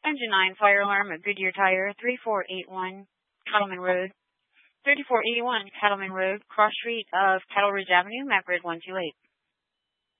Engine 9, fire alarm at Goodyear Tire, 3481 Cattleman Road. 3481 Cattleman Road, cross street of Cattle Ridge Avenue, Map Grid 128.